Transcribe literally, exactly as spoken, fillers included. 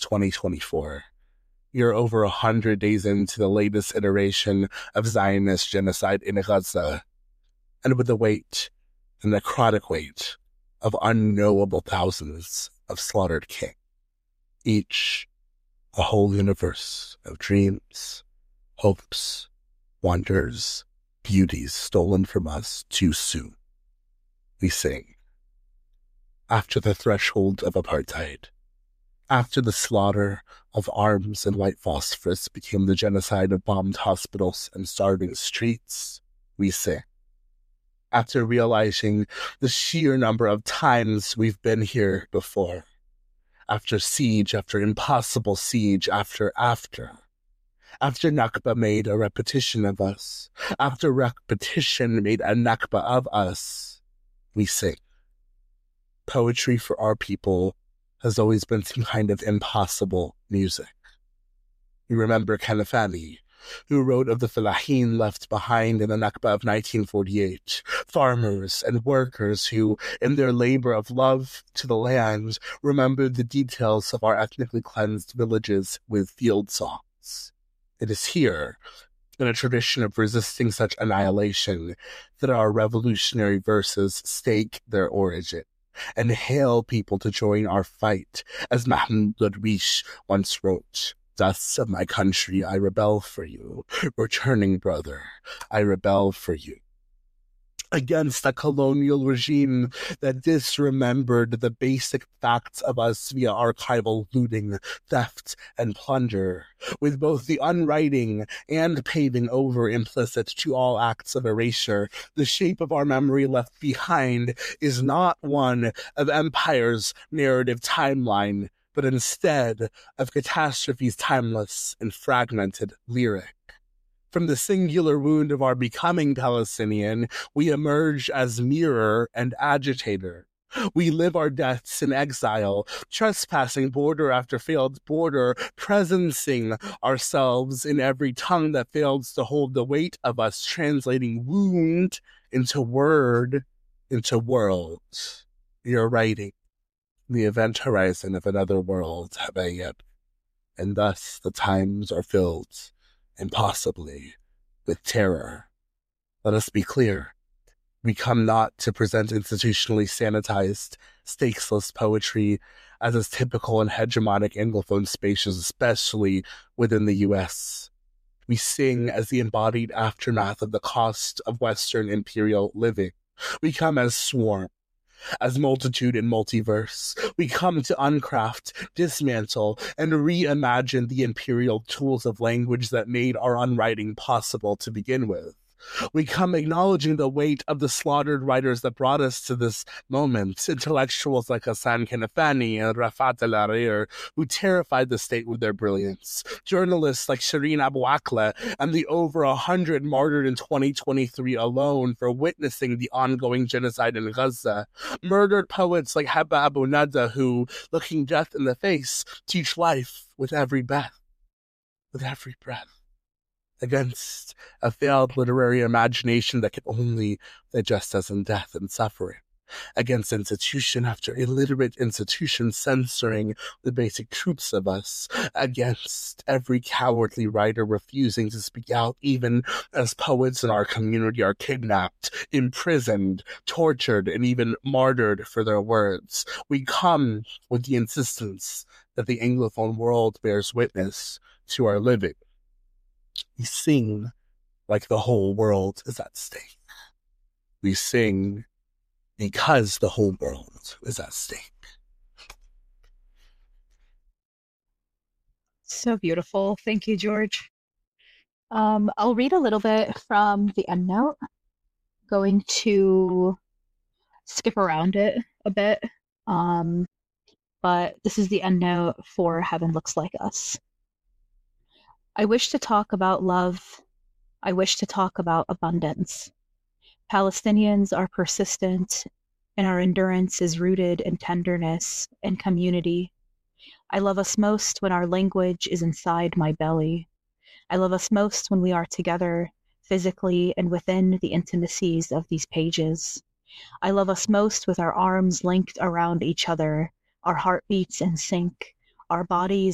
twenty twenty-four. You're over a hundred days into the latest iteration of Zionist genocide in Gaza, and with the weight, the necrotic weight, of unknowable thousands of slaughtered kings, each a whole universe of dreams, hopes, wonders, beauties stolen from us too soon. We sing. After the threshold of apartheid, after the slaughter of arms and white phosphorus became the genocide of bombed hospitals and starving streets, we sing. After realizing the sheer number of times we've been here before, after siege after impossible siege after after, after Nakba made a repetition of us, after repetition made a Nakba of us, we sing. Poetry for our people has always been some kind of impossible music. You remember Kanafani, who wrote of the Felahin left behind in the Nakba of nineteen forty-eight, farmers and workers who, in their labor of love to the land, remembered the details of our ethnically cleansed villages with field songs. It is here, in a tradition of resisting such annihilation, that our revolutionary verses stake their origin and hail people to join our fight, as Mahmoud Darwish once wrote, "Dust of my country, I rebel for you. Returning brother, I rebel for you." Against a colonial regime that disremembered the basic facts of us via archival looting, theft, and plunder, with both the unwriting and paving over implicit to all acts of erasure, the shape of our memory left behind is not one of empire's narrative timeline, but instead of catastrophe's timeless and fragmented lyric. From the singular wound of our becoming Palestinian, we emerge as mirror and agitator. We live our deaths in exile, trespassing border after failed border, presencing ourselves in every tongue that fails to hold the weight of us, translating wound into word, into world. You're writing the event horizon of another world, Habayeb, and thus the times are filled, impossibly, with terror. Let us be clear. We come not to present institutionally sanitized, stakesless poetry as is typical in hegemonic Anglophone spaces, especially within the U S. We sing as the embodied aftermath of the cost of Western imperial living. We come as swarm, as multitude in multiverse. We come to uncraft, dismantle, and reimagine the imperial tools of language that made our unwriting possible to begin with. We come acknowledging the weight of the slaughtered writers that brought us to this moment, intellectuals like Hassan Kanafani and Rafat El-Arir, who terrified the state with their brilliance, journalists like Shireen Abu Akleh, and the over a hundred martyred in twenty twenty-three alone for witnessing the ongoing genocide in Gaza, murdered poets like Haba Abu Nada, who, looking death in the face, teach life with every breath, with every breath. Against a failed literary imagination that can only digest us in death and suffering. Against institution after illiterate institution censoring the basic truths of us. Against every cowardly writer refusing to speak out, even as poets in our community are kidnapped, imprisoned, tortured, and even martyred for their words. We come with the insistence that the Anglophone world bears witness to our living. We sing like the whole world is at stake. We sing because the whole world is at stake. So beautiful. Thank you, George. Um, I'll read a little bit from the endnote, going to skip around it a bit. Um, but this is the endnote for Heaven Looks Like Us. I wish to talk about love. I wish to talk about abundance. Palestinians are persistent, and our endurance is rooted in tenderness and community. I love us most when our language is inside my belly. I love us most when we are together, physically and within the intimacies of these pages. I love us most with our arms linked around each other, our heartbeats in sync, our bodies